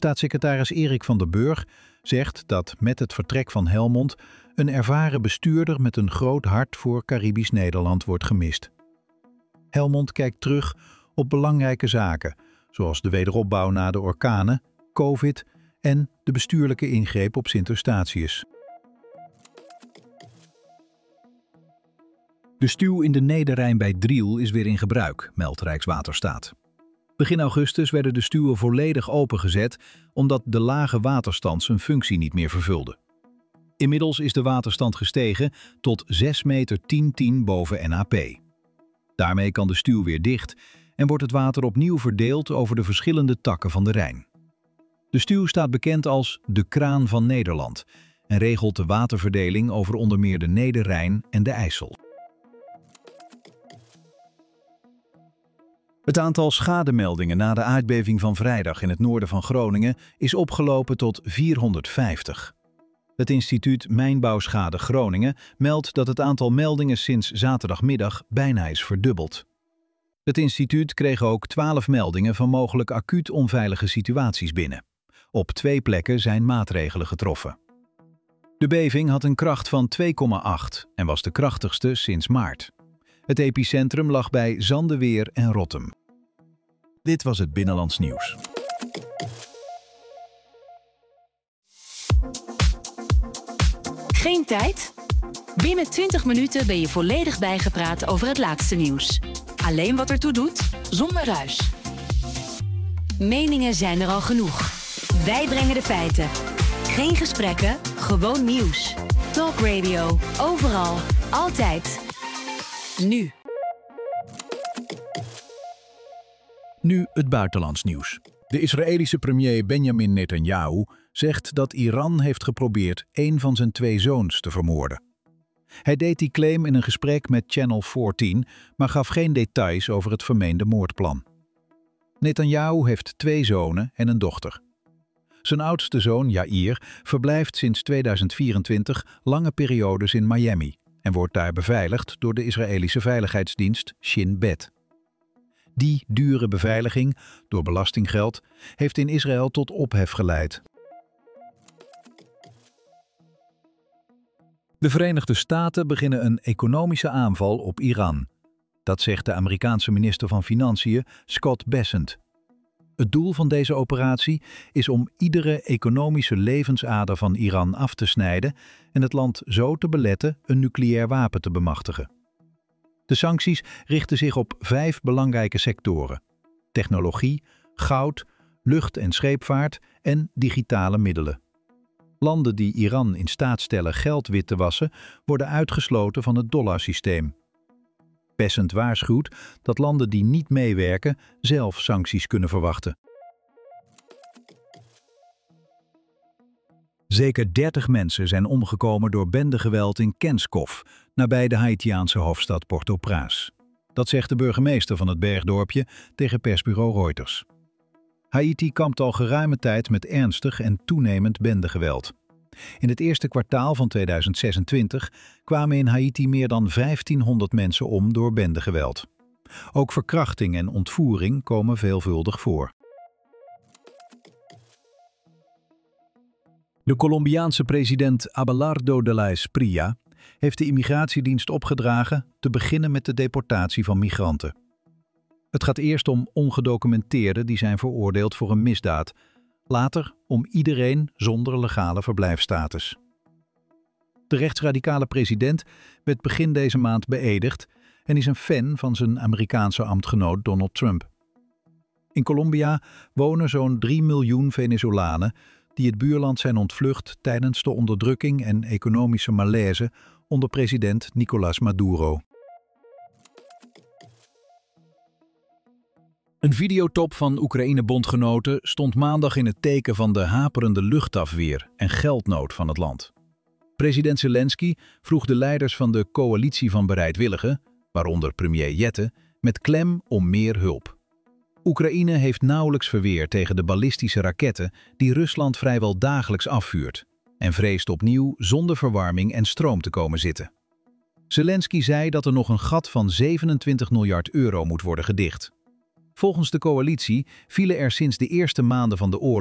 Staatssecretaris Erik van der Burg zegt dat met het vertrek van Helmond een ervaren bestuurder met een groot hart voor Caribisch Nederland wordt gemist. Helmond kijkt terug op belangrijke zaken, zoals de wederopbouw na de orkanen, COVID en de bestuurlijke ingreep op Sint Eustatius. De stuw in de Nederrijn bij Driel is weer in gebruik, meldt Rijkswaterstaat. Begin augustus werden de stuwen volledig opengezet omdat de lage waterstand zijn functie niet meer vervulde. Inmiddels is de waterstand gestegen tot 6,10 meter boven NAP. Daarmee kan de stuw weer dicht en wordt het water opnieuw verdeeld over de verschillende takken van de Rijn. De stuw staat bekend als de kraan van Nederland en regelt de waterverdeling over onder meer de Nederrijn en de IJssel. Het aantal schademeldingen na de aardbeving van vrijdag in het noorden van Groningen is opgelopen tot 450. Het instituut Mijnbouwschade Groningen meldt dat het aantal meldingen sinds zaterdagmiddag bijna is verdubbeld. Het instituut kreeg ook 12 meldingen van mogelijk acuut onveilige situaties binnen. Op 2 plekken zijn maatregelen getroffen. De beving had een kracht van 2,8 en was de krachtigste sinds maart. Het epicentrum lag bij Zandeweer en Rottum. Dit was het Binnenlands Nieuws. Geen tijd? Binnen 20 minuten ben je volledig bijgepraat over het laatste nieuws. Alleen wat ertoe doet, zonder ruis. Meningen zijn er al genoeg. Wij brengen de feiten. Geen gesprekken, gewoon nieuws. Talk Radio, overal, altijd. Nu. Nu het buitenlands nieuws. De Israëlische premier Benjamin Netanyahu zegt dat Iran heeft geprobeerd een van zijn 2 zoons te vermoorden. Hij deed die claim in een gesprek met Channel 14, maar gaf geen details over het vermeende moordplan. Netanyahu heeft 2 zonen en een dochter. Zijn oudste zoon, Yair, verblijft sinds 2024 lange periodes in Miami en wordt daar beveiligd door de Israëlische veiligheidsdienst Shin Bet. Die dure beveiliging, door belastinggeld, heeft in Israël tot ophef geleid. De Verenigde Staten beginnen een economische aanval op Iran. Dat zegt de Amerikaanse minister van Financiën Scott Bessent. Het doel van deze operatie is om iedere economische levensader van Iran af te snijden en het land zo te beletten een nucleair wapen te bemachtigen. De sancties richten zich op 5 belangrijke sectoren: technologie, goud, lucht- en scheepvaart en digitale middelen. Landen die Iran in staat stellen geld wit te wassen, worden uitgesloten van het dollarsysteem. Bessent waarschuwt dat landen die niet meewerken zelf sancties kunnen verwachten. Zeker 30 mensen zijn omgekomen door bendegeweld in Kenskov, nabij de Haitiaanse hoofdstad Port-au-Prince. Dat zegt de burgemeester van het bergdorpje tegen persbureau Reuters. Haiti kampt al geruime tijd met ernstig en toenemend bendegeweld. In het eerste kwartaal van 2026 kwamen in Haiti meer dan 1500 mensen om door bendegeweld. Ook verkrachting en ontvoering komen veelvuldig voor. De Colombiaanse president Abelardo de la Espriella heeft de immigratiedienst opgedragen te beginnen met de deportatie van migranten. Het gaat eerst om ongedocumenteerden die zijn veroordeeld voor een misdaad. Later om iedereen zonder legale verblijfsstatus. De rechtsradicale president werd begin deze maand beëdigd en is een fan van zijn Amerikaanse ambtgenoot Donald Trump. In Colombia wonen zo'n 3 miljoen Venezolanen die het buurland zijn ontvlucht tijdens de onderdrukking en economische malaise onder president Nicolás Maduro. Een videotop van Oekraïne-bondgenoten stond maandag in het teken van de haperende luchtafweer en geldnood van het land. President Zelensky vroeg de leiders van de coalitie van bereidwilligen, waaronder premier Jette, met klem om meer hulp. Oekraïne heeft nauwelijks verweer tegen de ballistische raketten die Rusland vrijwel dagelijks afvuurt en vreest opnieuw zonder verwarming en stroom te komen zitten. Zelensky zei dat er nog een gat van 27 miljard euro moet worden gedicht. Volgens de coalitie vielen er sinds de eerste maanden van de oorlog